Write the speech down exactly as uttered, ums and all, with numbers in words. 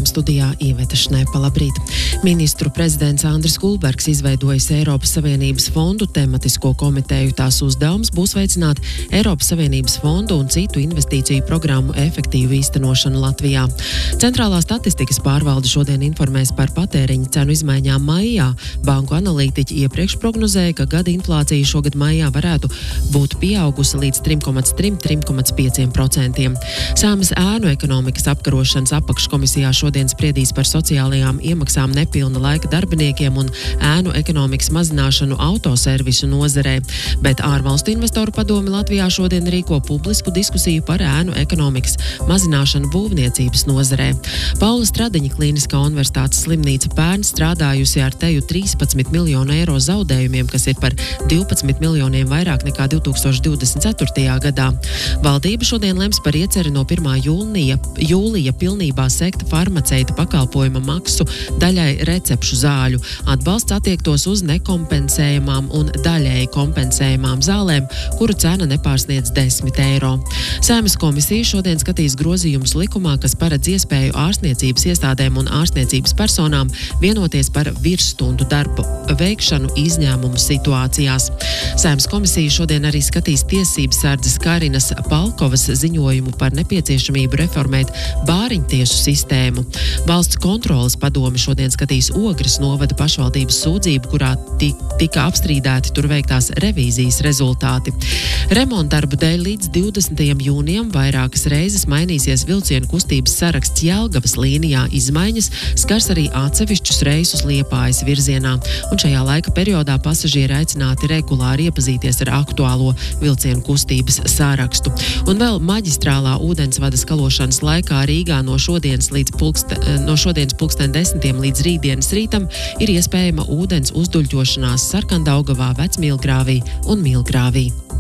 raidījuma studijā Iveta Šnepa. Labrīt. Ministru prezidents Andris Kulbergs izveidojis Eiropas Savienības fondu tematisko komiteju. Tās uzdevums būs veicināt Eiropas Savienības fondu un citu investīciju programmu efektīvu īstenošanu Latvijā. Centrālā statistikas pārvalde šodien informēs par patēriņa cenu izmaiņām maijā. Banku analītiķi iepriekš prognozēja, ka gada inflācija šogad maijā varētu būt pieaugusi līdz tri komats tri - tri komats pieci procenti. Saeimas ēnu ekonomikas apkarošanas apakškomisijā šodien spriedīs par sociālajām iemaksām nepilna laika darbiniekiem un ēnu ekonomikas mazināšanu autoservisu nozarē, bet ārvalstu investoru padome Latvijā šodien rīko publisku diskusiju par ēnu ekonomikas mazināšanu būvniecības nozarē. Paula Stradiņa Kliniskā universitātes slimnīca pērn strādājusi ar teju trīspadsmit miljonu eiro zaudējumiem, kas ir par divpadsmit miljoniem vairāk nekā divi tūkstoši divdesmit ceturtajā gadā. Valdība šodien lems par ieceri no pirmā jūnija, jūlija pilnībā sekta farmaceita pakalpojuma maksu daļai recepšu zāļu. Atbalsts attiektos uz nekompensējamām un daļēji kompensējamām zālēm, kuru cena nepārsniedz desmit eiro. Saeimas komisija šodien skatīs grozījumus likumā, kas paredz iespēju ārstniecības iestādēm un ārstniecības personām vienoties par virsstundu darbu veikšanu izņēmumu situācijās. Saeimas komisija šodien arī skatīs tiesības sardzes Karinas Palkovas ziņojumu par nepieciešamību reformēt bāriņtiesu sistēmu. Valsts kontroles padome šodien skatīs Ogres novada pašvaldības sūdzību, kurā tika apstrīdēti tur veiktās revīzijas rezultāti. Remontdarbu dēļ līdz divdesmitajam jūnijam vairākas reizes mainīsies vilcienu kustības saraksts Jelgavas līnijā. Izmaiņas skars arī atsevišķus reisus Liepājas virzienā, un šajā laika periodā pasažieri aicināti regulāri iepazīties ar aktuālo vilcienu kustības sārakstu. Un vēl maģistrālā ūdensvada skalošanas laikā Rīgā no šodienas, līdz pulkste, no šodienas pulksten desmitiem līdz rītdienas rītam ir iespējama ūdens uzduļķošanās Sarkandaugavā, Vecmīlgrāvī un Mīlgrāvī.